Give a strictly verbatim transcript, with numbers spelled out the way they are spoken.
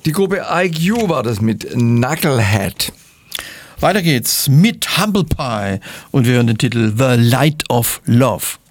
Die Gruppe I Q war das mit Knucklehead. Weiter geht's mit Humble Pie und wir hören den Titel The Light of Love.